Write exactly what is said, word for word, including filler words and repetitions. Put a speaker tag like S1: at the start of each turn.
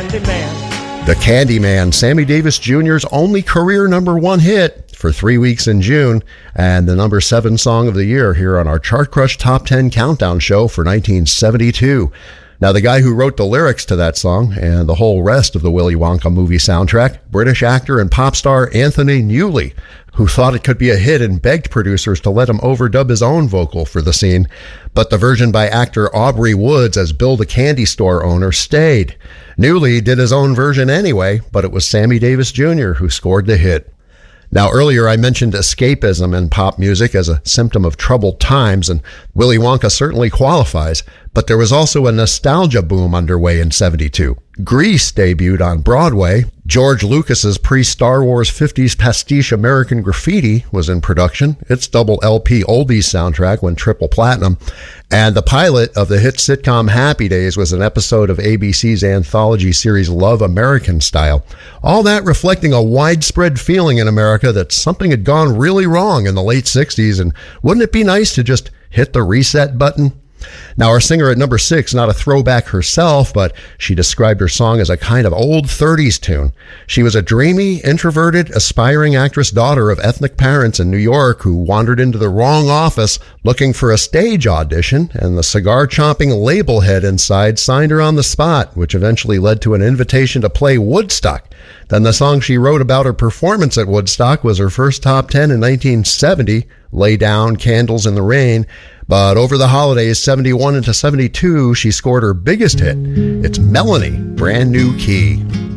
S1: Candyman.
S2: The Candyman, Sammy Davis Junior's only career number one hit for three weeks in June, and the number seven song of the year here on our Chart Crush Top ten Countdown show for nineteen seventy-two. Now, the guy who wrote the lyrics to that song and the whole rest of the Willy Wonka movie soundtrack, British actor and pop star Anthony Newley, who thought it could be a hit and begged producers to let him overdub his own vocal for the scene. But the version by actor Aubrey Woods as Bill the candy store owner stayed. Newley did his own version anyway, but it was Sammy Davis Junior who scored the hit. Now, earlier I mentioned escapism in pop music as a symptom of troubled times, and Willy Wonka certainly qualifies, but there was also a nostalgia boom underway in seventy-two. Grease debuted on Broadway. George Lucas's pre-Star Wars fifties pastiche American Graffiti was in production. Its double L P oldies soundtrack went triple platinum. And the pilot of the hit sitcom Happy Days was an episode of A B C's anthology series Love American Style. All that reflecting a widespread feeling in America that something had gone really wrong in the late sixties, and wouldn't it be nice to just hit the reset button? Now, our singer at number six, not a throwback herself, but she described her song as a kind of old thirties tune. She was a dreamy, introverted, aspiring actress daughter of ethnic parents in New York who wandered into the wrong office looking for a stage audition, and the cigar-chomping label head inside signed her on the spot, which eventually led to an invitation to play Woodstock. Then the song she wrote about her performance at Woodstock was her first top ten in nineteen seventy, Lay Down, Candles in the Rain. But over the holidays, seventy-one into seventy-two, she scored her biggest hit. It's Melanie, Brand New Key.